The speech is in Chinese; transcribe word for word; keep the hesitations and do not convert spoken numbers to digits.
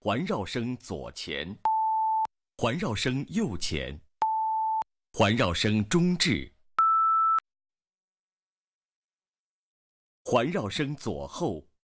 环绕声左前，环绕声右前，环绕声中置，环绕声左后，